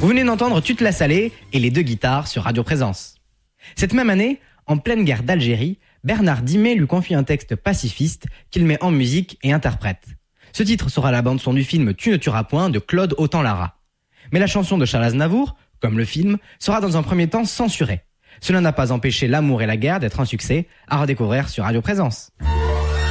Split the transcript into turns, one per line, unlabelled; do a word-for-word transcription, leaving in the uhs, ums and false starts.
Vous venez d'entendre Tu te la salée et les deux guitares sur Radio Présence. Cette même année, en pleine guerre d'Algérie, Bernard Dimet lui confie un texte pacifiste qu'il met en musique et interprète. Ce titre sera la bande-son du film Tu ne tueras point de Claude Autant-Lara. Mais la chanson de Charles Aznavour, comme le film, sera dans un premier temps censurée. Cela n'a pas empêché L'amour et la guerre d'être un succès, à redécouvrir sur Radio Présence.